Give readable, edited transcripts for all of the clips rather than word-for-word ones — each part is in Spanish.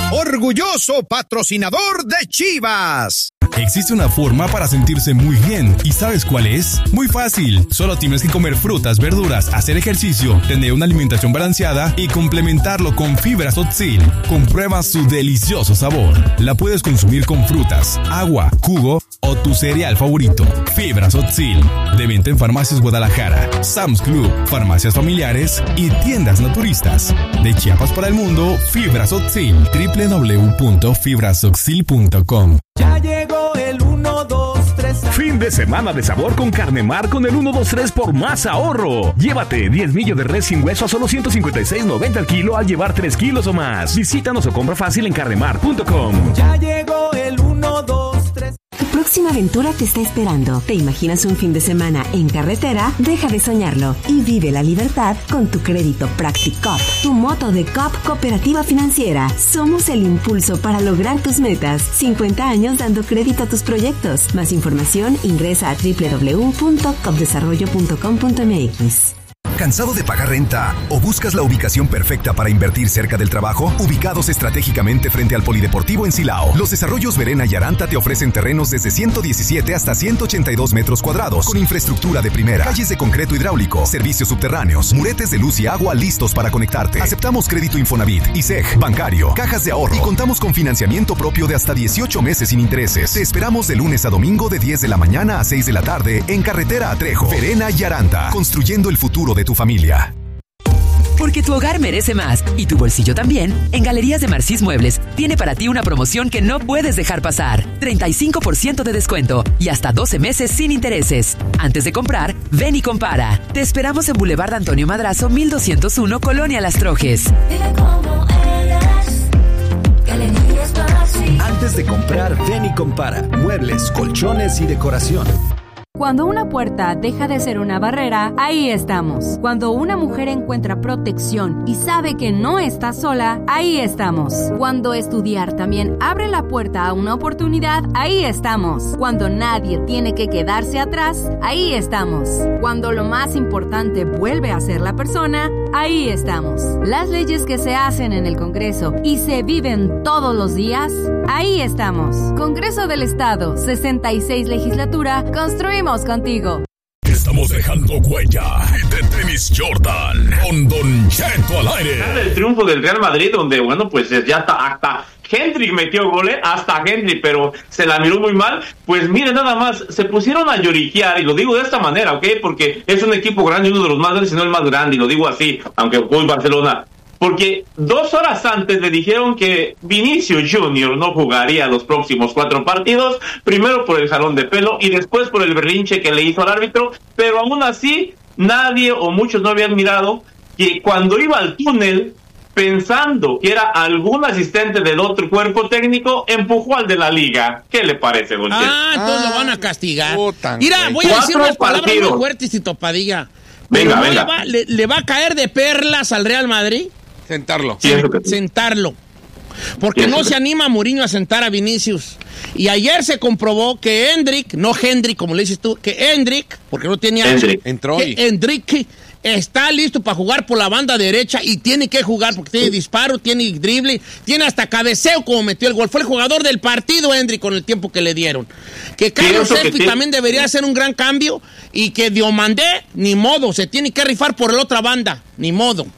orgulloso patrocinador de Chivas. Existe una forma para sentirse muy bien. ¿Y sabes cuál es? Muy fácil. Solo tienes que comer frutas, verduras, hacer ejercicio, tener una alimentación balanceada y complementarlo con fibras Otsil. Comprueba su delicioso sabor. La puedes consumir con frutas, agua, jugo o tu cereal favorito. Fibras Otsil. De venta en Farmacias Guadalajara, Sam's Club, farmacias familiares y tiendas naturistas. De Chiapas para el mundo, Fibras Otsil. www.fibrasoxil.com. Ya llegó el 1, 2, 3. Fin de semana de sabor con Carne Mar con el 1, 2, 3 por más ahorro. Llévate 10 millos de res sin hueso a solo $156.90 al kilo al llevar 3 kilos o más. Visítanos o compra fácil en carnemar.com. Ya llegó el 1, 2, 3. Tu próxima aventura te está esperando. ¿Te imaginas un fin de semana en carretera? Deja de soñarlo y vive la libertad con tu crédito Practicop, tu moto de COP Cooperativa Financiera. Somos el impulso para lograr tus metas. 50 años dando crédito a tus proyectos. Más información ingresa a www.copdesarrollo.com.mx. ¿Cansado de pagar renta o buscas la ubicación perfecta para invertir cerca del trabajo? Ubicados estratégicamente frente al Polideportivo en Silao, los desarrollos Verena y Aranta te ofrecen terrenos desde 117 hasta 182 metros cuadrados, con infraestructura de primera, calles de concreto hidráulico, servicios subterráneos, muretes de luz y agua listos para conectarte. Aceptamos crédito Infonavit, ISEG, bancario, cajas de ahorro y contamos con financiamiento propio de hasta 18 meses sin intereses. Te esperamos de lunes a domingo de 10 de la mañana a 6 de la tarde en Carretera a Trejo. Verena y Aranta, construyendo el futuro de tu familia. Porque tu hogar merece más y tu bolsillo también, en Galerías de Marcís Muebles tiene para ti una promoción que no puedes dejar pasar. 35% de descuento y hasta 12 meses sin intereses. Antes de comprar, ven y compara. Te esperamos en Boulevard Antonio Madrazo, 1201, Colonia Las Trojes. Antes de comprar, ven y compara. Muebles, colchones y decoración. Cuando una puerta deja de ser una barrera, ahí estamos. Cuando una mujer encuentra protección y sabe que no está sola, ahí estamos. Cuando estudiar también abre la puerta a una oportunidad, ahí estamos. Cuando nadie tiene que quedarse atrás, ahí estamos. Cuando lo más importante vuelve a ser la persona, ahí estamos. Las leyes que se hacen en el Congreso y se viven todos los días, ahí estamos. Congreso del Estado, 66 legislatura, construimos contigo. Estamos dejando huella de Tenis Jordan con Don Cheto al aire. El triunfo del Real Madrid, donde bueno, pues ya hasta Hendrik metió goles, hasta Hendrik, pero se la miró muy mal. Pues miren, nada más, se pusieron a lloriquear, y lo digo de esta manera, ¿ok? Porque es un equipo grande, uno de los más grandes, si no el más grande, y lo digo así, aunque jugó en Barcelona. Porque 2 horas antes le dijeron que Vinicius Junior no jugaría los próximos 4 partidos, primero por el jalón de pelo y después por el berrinche que le hizo al árbitro, pero aún así nadie o muchos no habían mirado que cuando iba al túnel, pensando que era algún asistente del otro cuerpo técnico, empujó al de la liga. ¿Qué le parece, don Cheto? Entonces lo van a castigar. Mira, voy a decir unas palabras muy fuertes y Topadilla. Venga. Le va a caer de perlas al Real Madrid sentarlo. Sí, sentarlo. Porque no se anima Mourinho a sentar a Vinicius. Y ayer se comprobó que Hendrik, no Hendrik como le dices tú, que Hendrik, porque no tenía entró que Hendrik está listo para jugar por la banda derecha y tiene que jugar porque tiene disparo, tiene drible, tiene hasta cabeceo como metió el gol. Fue el jugador del partido, Hendrik, con el tiempo que le dieron. Que Carlos Selfi también debería hacer un gran cambio y que Diomandé, ni modo, se tiene que rifar por la otra banda, ni modo.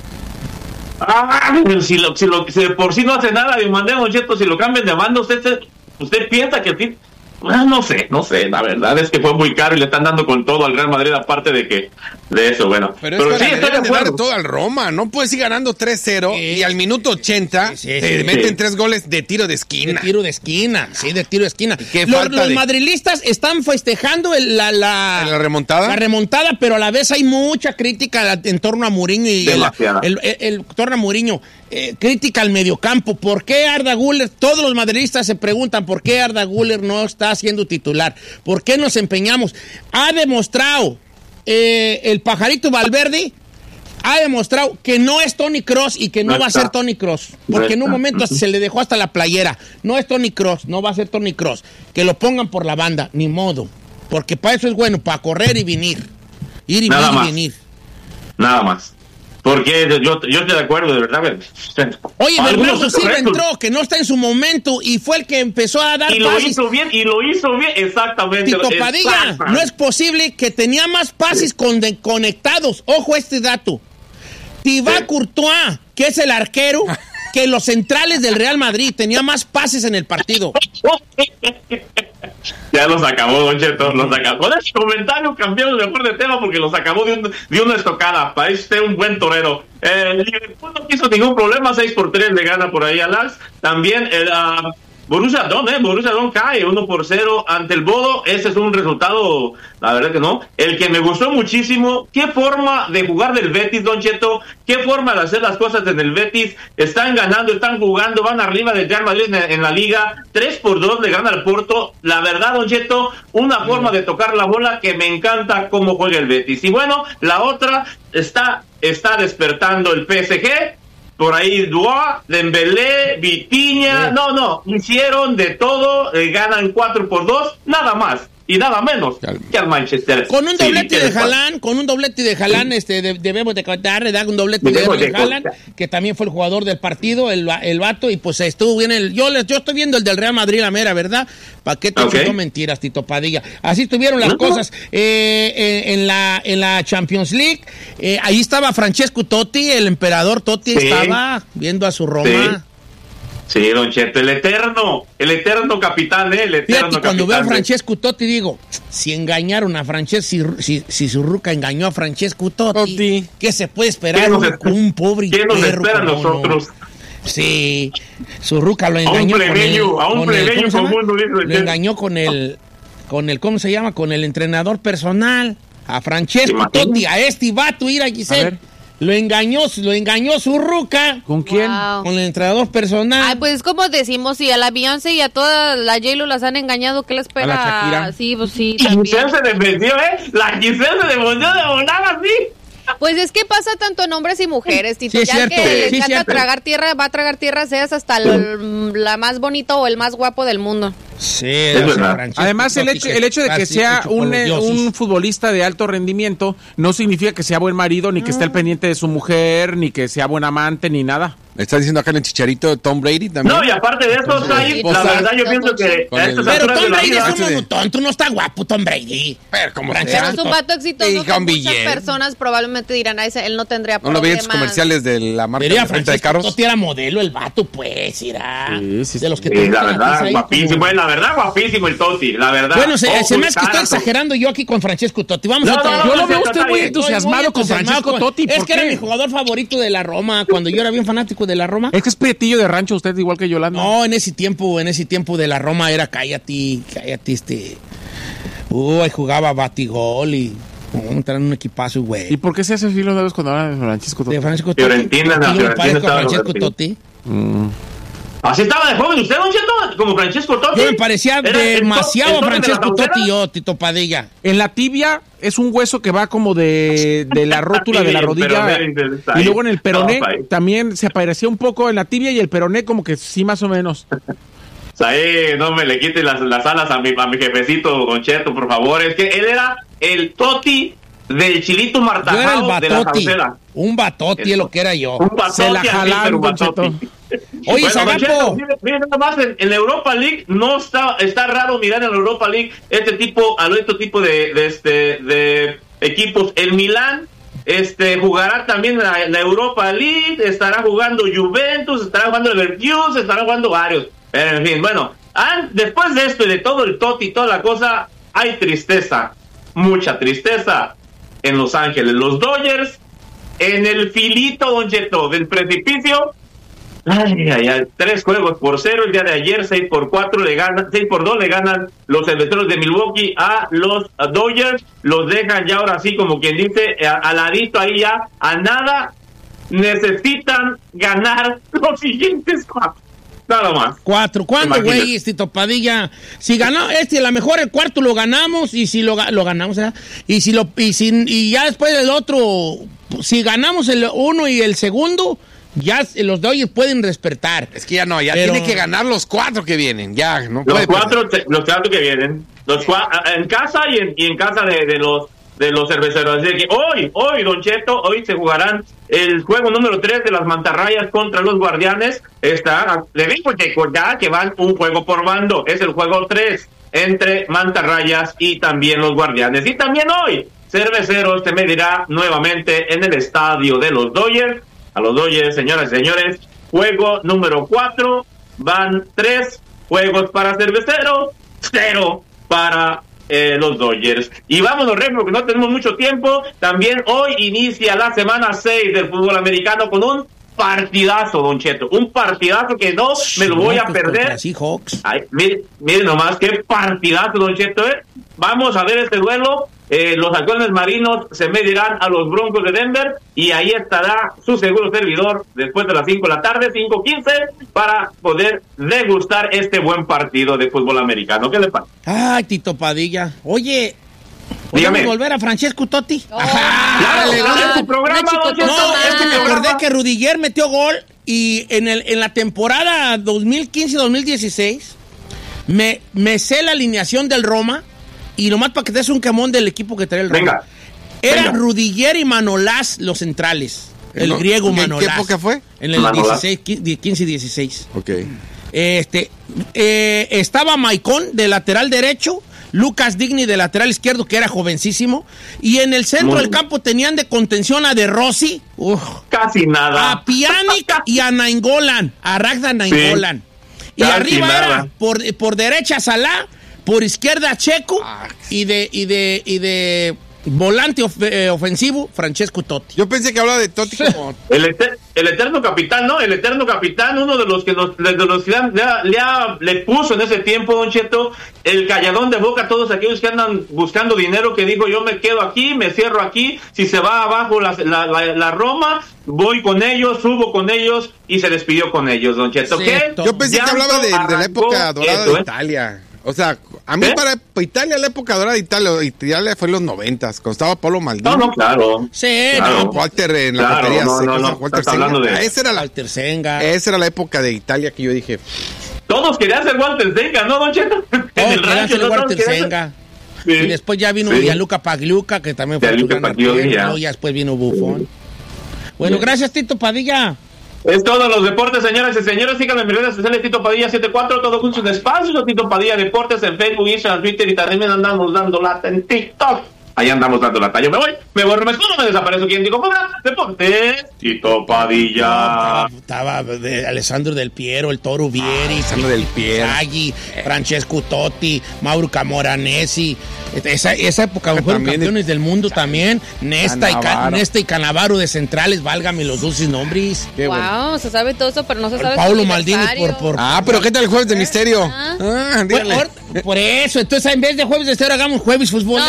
Si por sí no hace nada, Diomandé, don Cheto, si lo cambian de banda, usted piensa que no sé, la verdad es que fue muy caro y le están dando con todo al Real Madrid, aparte de eso, bueno. Pero sí, estoy de acuerdo. Todo al Roma, no puedes ir ganando 3-0 y al minuto 80 te meten 3 goles de tiro de esquina. De tiro de esquina. Los madrilistas están festejando la remontada. La remontada, pero a la vez hay mucha crítica en torno a Mourinho y el torno a Mourinho. Crítica al mediocampo. ¿Por qué Arda Güler? Todos los madridistas se preguntan por qué Arda Güler no está siendo titular. ¿Por qué nos empeñamos? Ha demostrado el pajarito Valverde, ha demostrado que no es Toni Kroos y que no va a ser Toni Kroos. Porque en un momento se le dejó hasta la playera. No es Toni Kroos, no va a ser Toni Kroos. Que lo pongan por la banda, ni modo. Porque para eso es bueno, para correr y venir. Ir y venir. Nada más. Porque yo estoy de acuerdo, de verdad. Oye, Bernardo Silva entró, que no está en su momento, y fue el que empezó a dar pases. Y lo hizo bien, exactamente. Tito Padilla, no es posible que tenía más pases conectados. Ojo este dato. Thibaut Courtois, que es el arquero, que los centrales del Real Madrid, tenía más pases en el partido. Ya los acabó, Don Cheto, los acabó. Con ese comentario cambiamos mejor de tema porque los acabó de una estocada. Parece usted un buen torero. El Liverpool no quiso ningún problema, 6-3 le gana por ahí al Ajax. También el Borussia Dortmund cae 1-0 ante el Bodo. Ese es un resultado, la verdad que no. El que me gustó muchísimo, qué forma de jugar del Betis, Don Cheto, qué forma de hacer las cosas en el Betis. Están ganando, están jugando, van arriba del Real Madrid en la liga. 3-2 le gana al Porto. La verdad, Don Cheto, una forma de tocar la bola que me encanta cómo juega el Betis. Y bueno, la otra está despertando el PSG. Por ahí Dua, Dembélé, Vitinha, hicieron de todo, ganan 4-2, nada más y nada menos que al Manchester. Con un doblete de Haaland, debemos de contar, un doblete de Haaland, que también fue el jugador del partido, el vato, y pues estuvo bien yo estoy viendo el del Real Madrid, la mera verdad, ¿para qué te no mentiras, Tito Padilla? Así estuvieron las cosas. En la Champions League, ahí estaba Francesco Totti, el emperador Totti, estaba viendo a su Roma. Sí, Don Cheto, el eterno capitán, el eterno capitán. Cuando veo a Francesco Totti digo, si engañaron a Francesco, si su ruca engañó a Francesco Totti, ¿qué se puede esperar un pobre ¿qué nos espera a nosotros? No? Sí, su ruca lo engañó lo engañó con el ¿cómo se llama? Con el entrenador personal, a Francesco Totti, a este vato, ir a Giselle. Lo engañó su ruca. ¿Con quién? Wow. Con el entrenador personal. Ay, pues como decimos, si a la Beyoncé y a toda la J-Lo las han engañado, ¿qué les espera? A la Shakira. Sí, pues sí. La Giselle se defendió, La Giselle se defendió de volar así. Pues es que pasa tanto en hombres y mujeres, Tito. Sí, ya cierto, que le sí, encanta cierto. tragar tierra, va a tragar tierra, seas hasta la más bonita o el más guapo del mundo. Sí, además el hecho de que sea un futbolista de alto rendimiento no significa que sea buen marido, ni que esté al pendiente de su mujer, ni que sea buen amante, ni nada. ¿Estás diciendo acá en el chicharito de Tom Brady también? No, y aparte de eso, la verdad yo pienso que pero Tom Brady es un tonto, no está guapo Tom Brady. Pero es un vato exitoso que muchas personas probablemente dirán, él no tendría problemas. ¿No lo vi en sus comerciales de la marca de renta de carros? Totti era modelo, el vato, pues, irá. Sí, de los que la verdad, guapísimo, la verdad, guapísimo el Totti, la verdad. Bueno, se me hace que estoy exagerando yo aquí con Francesco Totti. Vamos a yo lo veo usted muy entusiasmado con Francesco Totti. Es que era mi jugador favorito de la Roma, cuando yo era bien fanático de la Roma. Es que es prietillo de rancho usted, igual que Yolanda. No, en ese tiempo de la Roma era cállate, ahí jugaba batigol y entrar en un equipazo, güey. ¿Y por qué se hace filo de vez cuando habla de Francesco Totti? De Francesco Totti. Fiorentina, Francesco Totti. Así estaba de joven usted, Don Cheto, como Francesco Totti. Yo me parecía demasiado a Francesco Totti yo, Tito Padilla. En la tibia es un hueso que va como de la rótula de la rodilla. Y luego en el peroné también se parecía un poco en la tibia y el peroné como que sí, más o menos. Ahí no me le quite las alas a mi jefecito, Don Cheto, por favor. Es que él era el Totti del chilito martajado de la Sauceda. Un batotti es lo que era yo. Un batotti, se la jalaron, Don Cheto. Oye, Zagapo. Mira, nada más en la Europa League no está raro mirar en la Europa League este tipo de equipos. El Milán jugará también la Europa League, estará jugando Juventus, estará jugando el Leverkusen, estará jugando varios. Pero en fin, bueno, después de esto y de todo el Totti y toda la cosa, hay tristeza, mucha tristeza en Los Ángeles. Los Dodgers en el filito, Don Cheto, del precipicio. 3-0 el día de ayer, 6-2 le ganan los cerveceros de Milwaukee a los Dodgers. Los dejan ya ahora sí, como quien dice, al ladito ahí ya, a nada. Necesitan ganar los siguientes 4. Nada más. 4. ¿Cuándo, güey, Tito Padilla? Si ganó a lo mejor el cuarto lo ganamos, y si lo ganamos, ¿eh? Y ya después del otro, si ganamos el uno y el segundo, ya los Dodgers pueden despertar. Es que tiene que ganar los 4 que vienen, ya, no los 4 que vienen. En casa y en casa de de los cerveceros. Así que hoy, Don Cheto, hoy se jugarán el juego número 3 de las mantarrayas contra los guardianes. Debemos recordar que van un juego por bando. Es el juego 3 entre mantarrayas y también los guardianes. Y también hoy, Cerveceros se medirá nuevamente en el estadio de los Dodgers. A los Dodgers, señoras y señores, juego número 4. Van 3 juegos para Cerveceros, 0 para los Dodgers. Y vámonos, Rey, porque no tenemos mucho tiempo. También hoy inicia la semana 6 del fútbol americano con un partidazo, Don Cheto. Un partidazo que no me lo voy a perder. Ay, miren nomás, qué partidazo, Don Cheto. Vamos a ver este duelo. Los halcones marinos se medirán a los Broncos de Denver y ahí estará su seguro servidor después de las 5 de la tarde, 5:15, para poder degustar este buen partido de fútbol americano. ¿Qué le pasa? Ay, Tito Padilla. Oye, dígame. ¿podemos volver a Francesco Totti? Claro, es tu programa. No, es que me acordé que Rudiger metió gol y en la temporada 2015-2016 me sé la alineación del Roma. Y nomás para que te des un quemón del equipo que trae el Roma. Era Rudiger y Manolás los centrales. El griego Manolás. ¿En qué época fue? En el 15 y 16. Ok. Estaba Maicon de lateral derecho, Lucas Digny de lateral izquierdo, que era jovencísimo. Y en el centro del campo tenían de contención a De Rossi. Casi nada. A Pjanic y a Nainggolan. A Ragnar Nainggolan. Y arriba era por derecha Salah. Por izquierda Checo y de volante ofensivo Francesco Totti. Yo pensé que hablaba de Totti como el eterno capitán, ¿no? El eterno capitán, uno de los que le puso en ese tiempo, Don Cheto, el calladón de boca a todos aquellos que andan buscando dinero, que dijo: yo me quedo aquí, me cierro aquí, si se va abajo la Roma, voy con ellos, subo con ellos, y se despidió con ellos, Don Cheto. Sí, ¿Qué? Yo pensé que hablaba de la época dorada de Italia. O sea, a mí para Italia, la época dorada de Italia fue en los 90s, cuando estaba Paolo Maldini. No, claro. Sí, claro. Walter en la batería. Walter Senga. Walter Senga. Esa era la época de Italia que yo dije. Todos querían ser Walter Senga, ¿no, Don Cheto? En el rancho de Walter Senga. Sí. Y después ya vino Gianluca Pagliuca, que también fue gran arquero. Ya después vino Buffon. Bueno, gracias, Tito Padilla. Es todo los deportes, señoras y señores. Síganme en mis redes sociales, Tito Padilla 74, todo junto en espacio, Tito Padilla Deportes en Facebook, Instagram, Twitter, y también andamos dando lata en TikTok. Ahí andamos dando lata. Yo me voy, me escondo, me desaparezco. ¿Quién dijo? Deportes, Tito Padilla. Estaba Alessandro Del Piero, el Toro Vieri, Alessandro Del Piero, Francesco Totti, Mauro Camoranesi. Esa época fueron campeones del mundo también. Nesta y Canavaro de centrales, válgame los dulces nombres. Wow, se sabe todo eso, pero no se sabe. Paulo Maldini por pero ¿qué tal el jueves de misterio? Por eso, entonces en vez de jueves de misterio hagamos jueves fútbol.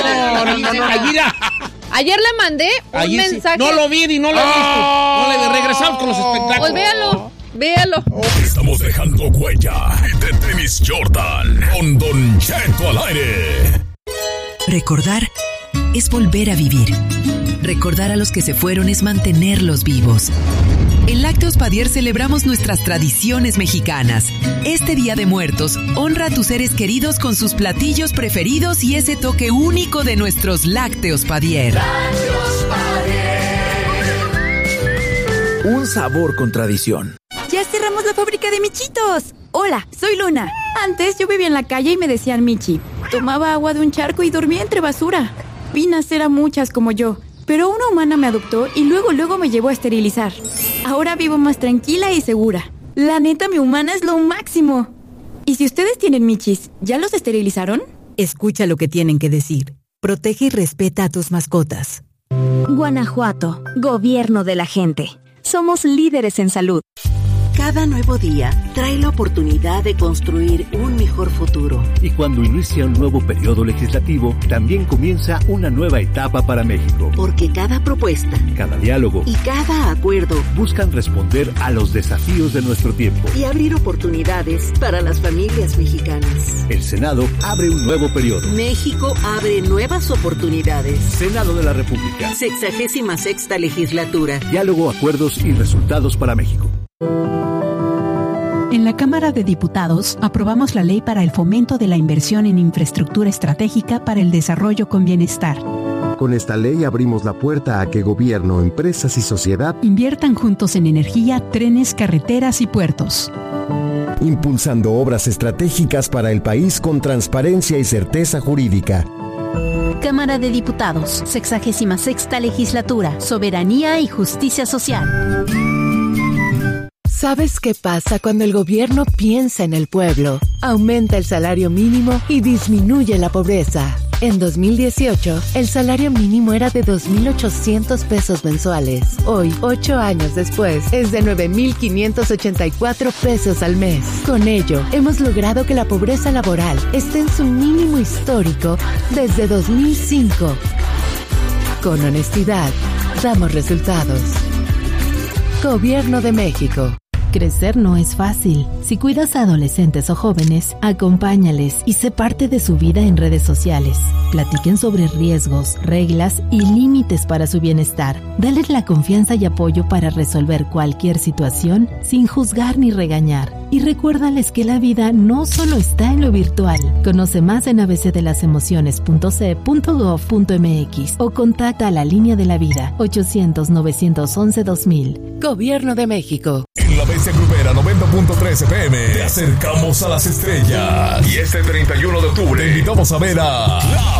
Ayer le mandé un mensaje. No lo vi y no lo he visto. No le regresamos con los espectáculos. Pues véalo. Estamos dejando huella de Tenis Jordan con Don Cheto al aire. Recordar es volver a vivir. Recordar a los que se fueron es mantenerlos vivos. En Lácteos Padier celebramos nuestras tradiciones mexicanas. Este Día de Muertos, honra a tus seres queridos con sus platillos preferidos y ese toque único de nuestros Lácteos Padier. Lácteos Padier. Un sabor con tradición. ¡Ya cerramos la fábrica de michitos! Hola, soy Luna. Antes yo vivía en la calle y me decían Michi. Tomaba agua de un charco y dormía entre basura. Vi nacer a muchas como yo. Pero una humana me adoptó y luego me llevó a esterilizar. Ahora vivo más tranquila y segura. La neta, mi humana es lo máximo. Y si ustedes tienen michis, ¿ya los esterilizaron? Escucha lo que tienen que decir. Protege y respeta a tus mascotas. Guanajuato, gobierno de la gente. Somos líderes en salud. Cada nuevo día trae la oportunidad de construir un mejor futuro. Y cuando inicia un nuevo periodo legislativo, también comienza una nueva etapa para México. Porque cada propuesta, cada diálogo y cada acuerdo buscan responder a los desafíos de nuestro tiempo y abrir oportunidades para las familias mexicanas. El Senado abre un nuevo periodo. México abre nuevas oportunidades. Senado de la República. 66ª legislatura. Diálogo, acuerdos y resultados para México. En la Cámara de Diputados aprobamos la ley para el fomento de la inversión en infraestructura estratégica para el desarrollo con bienestar. Con esta ley abrimos la puerta a que gobierno, empresas y sociedad inviertan juntos en energía, trenes, carreteras y puertos. Impulsando obras estratégicas para el país con transparencia y certeza jurídica. Cámara de Diputados, 66ª Legislatura, Soberanía y Justicia Social. ¿Sabes qué pasa cuando el gobierno piensa en el pueblo? Aumenta el salario mínimo y disminuye la pobreza. En 2018, el salario mínimo era de 2,800 pesos mensuales. Hoy, 8 años después, es de 9,584 pesos al mes. Con ello, hemos logrado que la pobreza laboral esté en su mínimo histórico desde 2005. Con honestidad, damos resultados. Gobierno de México. Crecer no es fácil. Si cuidas a adolescentes o jóvenes, acompáñales y sé parte de su vida en redes sociales. Platiquen sobre riesgos, reglas y límites para su bienestar. Dales la confianza y apoyo para resolver cualquier situación sin juzgar ni regañar. Y recuérdales que la vida no solo está en lo virtual. Conoce más en abcdelasemociones.ce.gov.mx o contacta a la Línea de la Vida 800-911-2000. Gobierno de México. En la Bestia Grupera 90.3 FM te acercamos a las estrellas. Y este 31 de octubre te invitamos a ver a